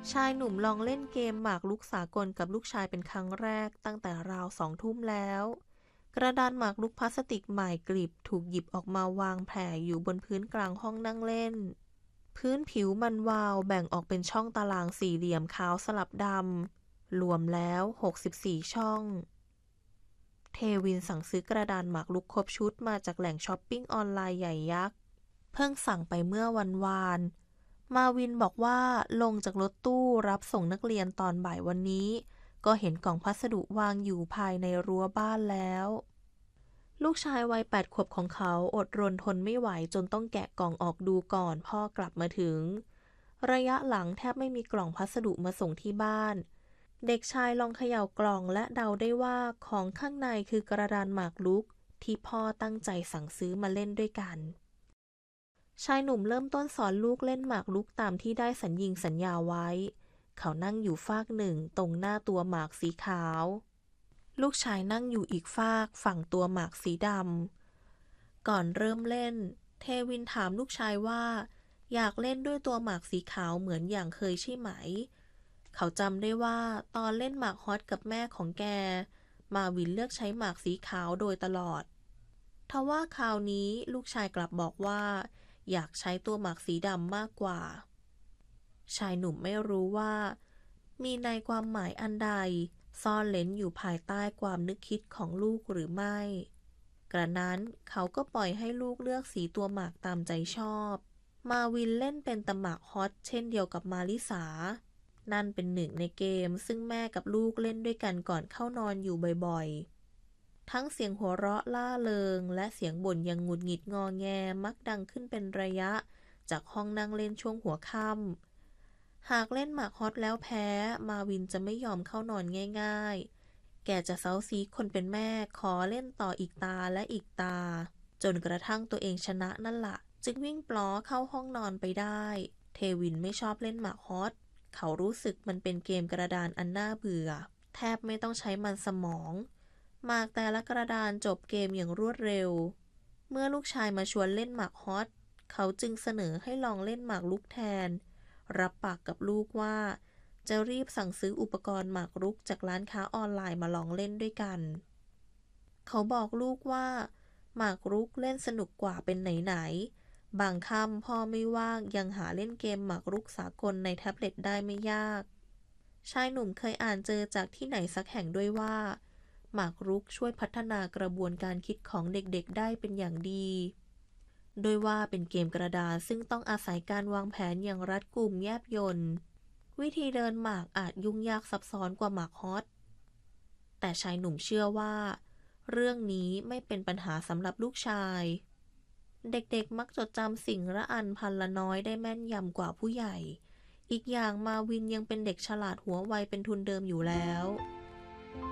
ชายหนุ่มลองเล่นเกมหมากรุกสากลกับลูกชายเป็นครั้งแรกตั้งแต่ราว2 ทุ่มแล้วกระดานหมากรุกพลาสติกใหม่กริบถูกหยิบออกมาวางแผ่อยู่บนพื้นกลางห้องนั่งเล่นพื้นผิวมันวาวแบ่งออกเป็นช่องตารางสี่เหลี่ยมขาวสลับดำรวมแล้ว64ช่องเทวินสั่งซื้อกระดานหมากรุกครบชุดมาจากแหล่งช้อปปิ้งออนไลน์ใหญ่ยักษ์เพิ่งสั่งไปเมื่อวันวานมาวินบอกว่าลงจากรถตู้รับส่งนักเรียนตอนบ่ายวันนี้ก็เห็นกล่องพัสดุวางอยู่ภายในรั้วบ้านแล้วลูกชายวัย8 ขวบของเขาอดรนทนไม่ไหวจนต้องแกะกล่องออกดูก่อนพ่อกลับมาถึงระยะหลังแทบไม่มีกล่องพัสดุมาส่งที่บ้านเด็กชายลองเขย่ากล่องและเดาได้ว่าของข้างในคือกระดานหมากรุกที่พ่อตั้งใจสั่งซื้อมาเล่นด้วยกันชายหนุ่มเริ่มต้นสอนลูกเล่นหมากรุกตามที่ได้สัญญาไว้เขานั่งอยู่ฟากหนึ่งตรงหน้าตัวหมากสีขาวลูกชายนั่งอยู่อีกฟากฝั่งตัวหมากสีดำก่อนเริ่มเล่นเทวินถามลูกชายว่าอยากเล่นด้วยตัวหมากสีขาวเหมือนอย่างเคยใช่ไหมเขาจำได้ว่าตอนเล่นหมากฮอตกับแม่ของแกมาวินเลือกใช้หมากสีขาวโดยตลอดทว่าคราวนี้ลูกชายกลับบอกว่าอยากใช้ตัวหมากสีดำมากกว่าชายหนุ่มไม่รู้ว่ามีในความหมายอันใดซ่อนเร้นอยู่ภายใต้ความนึกคิดของลูกหรือไม่กระนั้นเขาก็ปล่อยให้ลูกเลือกสีตัวหมากตามใจชอบมาวินเล่นเป็นตะหมากฮอตเช่นเดียวกับมาลิสานั่นเป็นหนึ่งในเกมซึ่งแม่กับลูกเล่นด้วยกันก่อนเข้านอนอยู่บ่อยๆทั้งเสียงหัวเราะล่าเริงและเสียงบ่นยังหงุดหงิดงอแงมักดังขึ้นเป็นระยะจากห้องนั่งเล่นช่วงหัวค่ำหากเล่นหมากฮอตแล้วแพ้มาวินจะไม่ยอมเข้านอนง่ายๆแกจะเซ้าซีคนเป็นแม่ขอเล่นต่ออีกตาและอีกตาจนกระทั่งตัวเองชนะนั่นละจึงวิ่งปลอเข้าห้องนอนไปได้เทวินไม่ชอบเล่นหมากฮอตเขารู้สึกมันเป็นเกมกระดานอันน่าเบื่อแทบไม่ต้องใช้มันสมองหมากแต่ละกระดานจบเกมอย่างรวดเร็วเมื่อลูกชายมาชวนเล่นหมากฮอตเขาจึงเสนอให้ลองเล่นหมากรุกแทนรับปากกับลูกว่าจะรีบสั่งซื้ออุปกรณ์หมากรุกจากร้านค้าออนไลน์มาลองเล่นด้วยกันเขาบอกลูกว่าหมากรุกเล่นสนุกกว่าเป็นไหนๆบางค่ำพ่อไม่ว่างยังหาเล่นเกมหมากรุกสากลในแท็บเล็ตได้ไม่ยากชายหนุ่มเคยอ่านเจอจากที่ไหนสักแห่งด้วยว่าหมากรุกช่วยพัฒนากระบวนการคิดของเด็กๆได้เป็นอย่างดีโดยว่าเป็นเกมกระดาษซึ่งต้องอาศัยการวางแผนอย่างรัดกุมแยบยลวิธีเดินหมากอาจยุ่งยากซับซ้อนกว่าหมากฮอตแต่ชายหนุ่มเชื่อว่าเรื่องนี้ไม่เป็นปัญหาสำหรับลูกชายเด็กๆมักจดจำสิ่งละอันพันละน้อยได้แม่นยำกว่าผู้ใหญ่อีกอย่างมาวินยังเป็นเด็กฉลาดหัวไวเป็นทุนเดิมอยู่แล้ว